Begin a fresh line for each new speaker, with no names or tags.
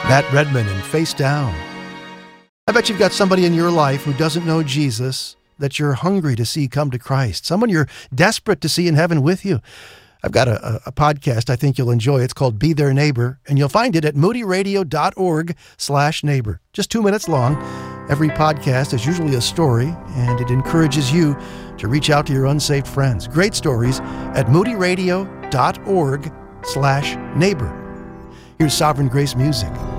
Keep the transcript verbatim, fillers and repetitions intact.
Matt Redman and Face Down. I bet you've got somebody in your life who doesn't know Jesus that you're hungry to see come to Christ, someone you're desperate to see in heaven with you. I've got a, a, a podcast I think you'll enjoy. It's called Be Their Neighbor, and you'll find it at moodyradio.org slash neighbor. Just two minutes long. Every podcast is usually a story, and it encourages you to reach out to your unsaved friends. Great stories at moodyradio.org slash neighbor. Here's Sovereign Grace music.